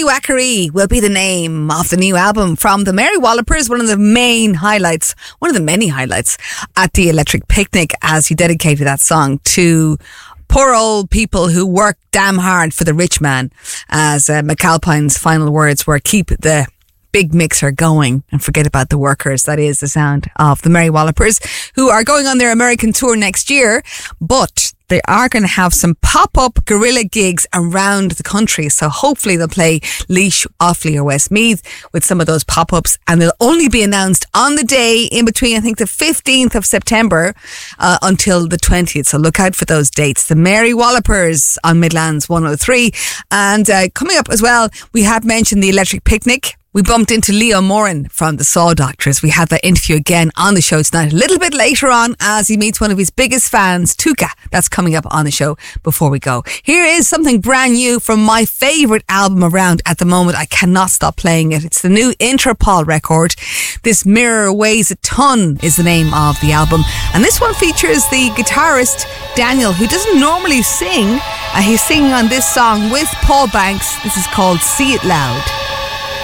Tony Wackery will be the name of the new album from the Mary Wallopers, one of the many highlights at the Electric Picnic, as he dedicated that song to poor old people who work damn hard for the rich man, as McAlpine's final words were, keep the big mixer going and forget about the workers. That is the sound of the Mary Wallopers, who are going on their American tour next year, but they are going to have some pop-up guerrilla gigs around the country. So hopefully they'll play Laois, Offaly or Westmeath with some of those pop-ups, and they'll only be announced on the day in between, I think, the 15th of September until the 20th. So look out for those dates. The Mary Wallopers on Midlands 103. And coming up as well, we have mentioned the Electric Picnic. We bumped into Leo Moran from the Saw Doctors. We had that interview again on the show tonight, a little bit later on, as he meets one of his biggest fans, Tuka. That's coming up on the show before we go. Here is something brand new from my favourite album around at the moment. I cannot stop playing it. It's the new Interpol record. This Mirror Weighs a Ton is the name of the album. And this one features the guitarist Daniel, who doesn't normally sing. He's singing on this song with Paul Banks. This is called See It Loud.